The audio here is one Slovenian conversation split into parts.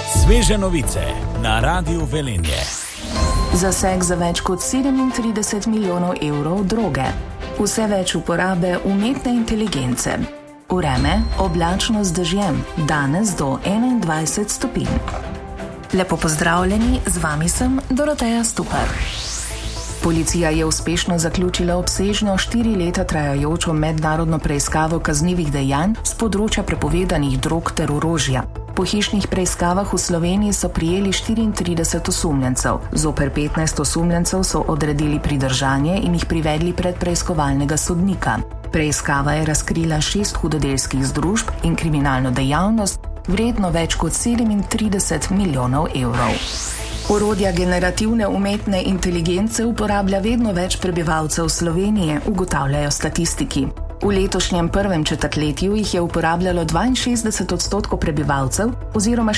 Sveže novice na Radiu Velenje. Zaseg za več kot 37 milijonov evrov droge. Vse več uporabe umetne inteligence. Vreme oblačno z dežjem, danes do 21 stopinj. Lepo pozdravljeni, z vami sem Doroteja Stupar. Policija je uspešno zaključila obsežno 4 leta trajajočo mednarodno preiskavo kaznivih dejanj z področja prepovedanih drog ter orožja. Po hišnih preiskavah v Sloveniji so prijeli 34 osumljencev. Zoper 15 osumljencev so odredili pridržanje in jih privedli pred preiskovalnega sodnika. Preiskava je razkrila 6 hudodelskih združb in kriminalno dejavnost, vredno več kot 37 milijonov evrov. Orodja generativne umetne inteligence uporablja vedno več prebivalcev Slovenije, ugotavljajo statistiki. V letošnjem prvem četrtletju jih je uporabljalo 62% prebivalcev oziroma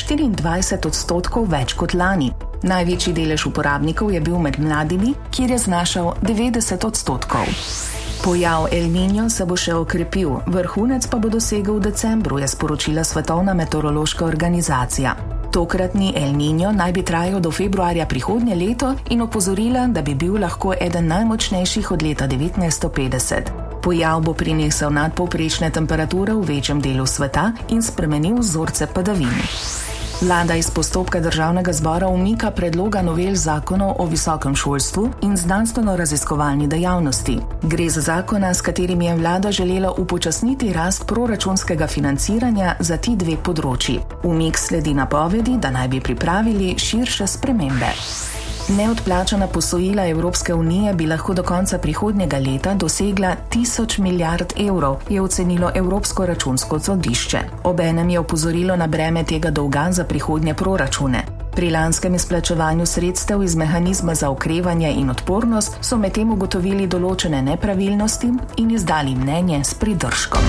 24% več kot lani. Največji delež uporabnikov je bil med mladimi, kjer je znašal 90%. Pojav El Niño se bo še okrepil, vrhunec pa bo dosegel v decembru, je sporočila Svetovna meteorološka organizacija. Tokratni El Niño naj bi trajal do februarja prihodnje leto in opozorila, da bi bil lahko eden najmočnejših od leta 1950. Pojav bo prinesel nadpovprečne temperature v večjem delu sveta in spremenil vzorce padavin. Vlada iz postopka Državnega zbora umika predloga novel zakonov o visokem šolstvu in znanstveno-raziskovalni dejavnosti. Gre za zakona, s katerim je vlada želela upočasniti rast proračunskega financiranja za ti dve področji. Umik sledi napovedi, da naj bi pripravili širše spremembe. Neodplačana posojila Evropske unije bi lahko do konca prihodnjega leta dosegla 1000 milijard evrov, je ocenilo Evropsko računsko sodišče. Obenem je opozorilo na breme tega dolga za prihodnje proračune. Pri lanskem izplačevanju sredstev iz mehanizma za okrevanje in odpornost so medtem ugotovili določene nepravilnosti in izdali mnenje s pridržkom.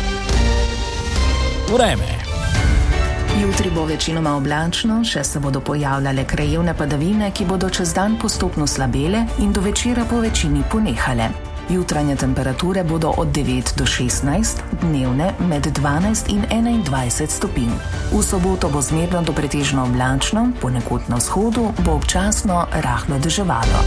Vreme. Jutri bo večinoma oblačno, še se bodo pojavljale krajevne padavine, ki bodo čez dan postopno slabele in do večera po večini ponehale. Jutranje temperature bodo od 9 do 16, dnevne med 12 in 21 stopinj. V soboto bo zmerno do pretežno oblačno, ponekod na vzhodu bo občasno rahlo deževalo.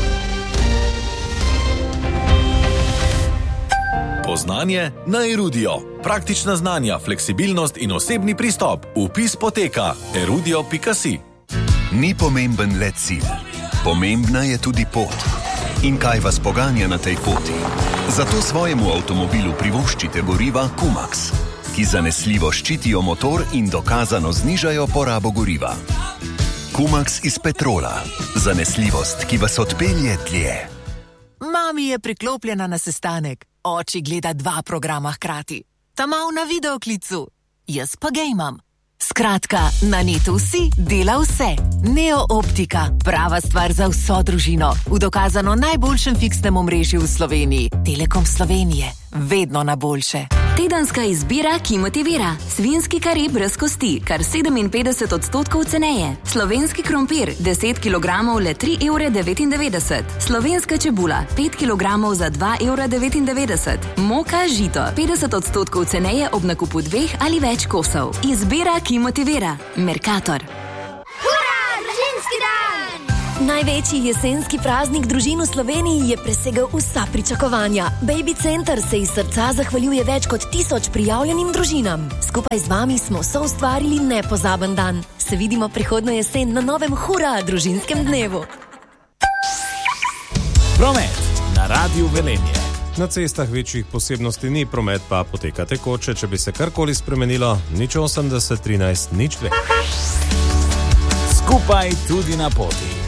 Poznanje na Erudio. Praktična znanja, fleksibilnost in osebni pristop. Vpis poteka erudio.si. Ni pomemben le cilj. Pomembna je tudi pot. In kaj vas poganja na tej poti? Zato svojemu avtomobilu privoščite goriva Kumax, ki zanesljivo ščitijo motor in dokazano znižajo porabo goriva. Kumax iz petrola. Zanesljivost, ki vas odpelje dlje. Mami je priklopljena na sestanek. Oči gleda 2 programa hkrati. Tamal na videoklicu. Jaz pa gejmam. Skratka, na netu vsi dela vse. Neo Optika. Prava stvar za vso družino. V dokazano najboljšem fiksnem omrežju v Sloveniji. Telekom Slovenije. Vedno na boljše. Tedenska izbira, ki motivira. Svinjski kare brez kosti, kar 57% ceneje. Slovenski krompir, 10 kg le 3,99 €. Slovenska čebula, 5 kg za 2,99 €. Moka žito, 50% ceneje ob nakupu 2 ali več kosov. Izbira, ki motivira. Mercator. Hurra, družinski dan! Največji jesenski praznik družin v Sloveniji je presegel vsa pričakovanja. Baby Center se iz srca zahvaljuje več kot 1000 prijavljenim družinam. Skupaj z vami smo soustvarili nepozaben dan. Se vidimo prihodnjo jesen na novem Hurra družinskem dnevu. Promet na Radiu Velenje. Na cestah večjih posebnosti ni, promet pa poteka tekoče. Če bi se karkoli spremenilo, 080 13 02. Skupaj tudi na poti.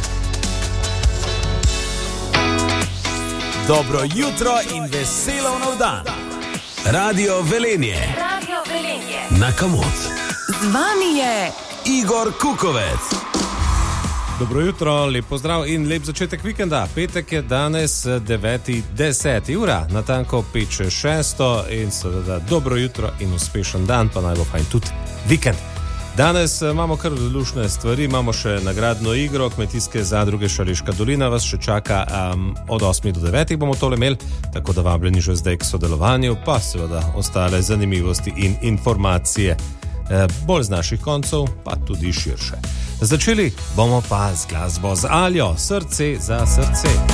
Dobro jutro in veselo nov dan. Radio Velenje. Radio Velenje. Na Kamot. Z vami je Igor Kukovec. Dobro jutro, lep pozdrav in lep začetek vikenda. Petek je danes 9.10 ura, natanko 5.06 in seveda dobro jutro in uspešen dan, pa naj bo fajn tudi vikend. Danes imamo kar lušne stvari, imamo še nagradno igro Kmetijske zadruge Šaleška dolina, vas še čaka od 8 do 9 bomo tole imeli, tako da vabljeni že zdaj k sodelovanju, pa seveda ostale zanimivosti in informacije bolj z naših koncev, pa tudi širše. Začeli bomo pa z glasbo z Aljo, Srce za srce.